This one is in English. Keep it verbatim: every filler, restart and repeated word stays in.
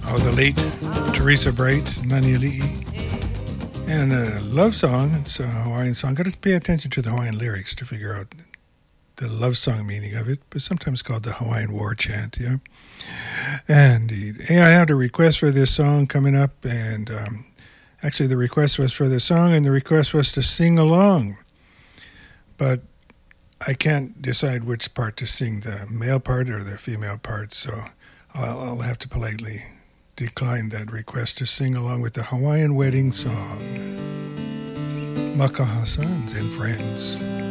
Oh, the late Teresa Bright, Naniali'i. And a love song, it's a Hawaiian song. Got to pay attention to the Hawaiian lyrics to figure out the love song meaning of it, but sometimes called the Hawaiian war chant, yeah. And hey, I had a request for this song coming up, and um, actually the request was for the song, and the request was to sing along. But I can't decide which part to sing, the male part or the female part, so I'll, I'll have to politely decline that request to sing along with the Hawaiian wedding song, Makaha Sons and Friends.